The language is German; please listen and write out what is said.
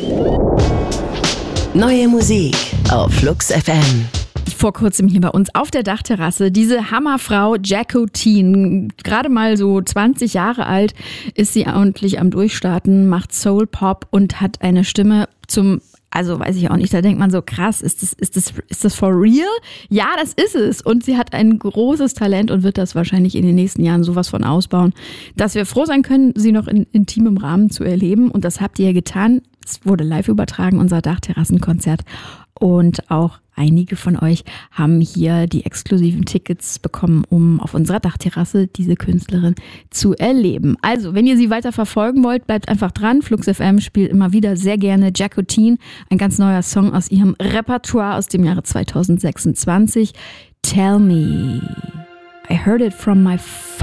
Neue Musik auf Flux FM. Vor kurzem hier bei uns auf der Dachterrasse diese Hammerfrau Jacotine, gerade mal so 20 Jahre alt, ist sie ordentlich am Durchstarten, macht Soul Pop und hat eine Stimme also weiß ich auch nicht, da denkt man so, krass, ist das for real? Ja, das ist es. Und sie hat ein großes Talent und wird das wahrscheinlich in den nächsten Jahren sowas von ausbauen, dass wir froh sein können, sie noch in intimem Rahmen zu erleben. Und das habt ihr getan. Es wurde live übertragen, unser Dachterrassenkonzert. Und auch einige von euch haben hier die exklusiven Tickets bekommen, um auf unserer Dachterrasse diese Künstlerin zu erleben. Also, wenn ihr sie weiter verfolgen wollt, bleibt einfach dran. Flux FM spielt immer wieder sehr gerne Jacotine, ein ganz neuer Song aus ihrem Repertoire aus dem Jahre 2026. Tell me, I heard it from my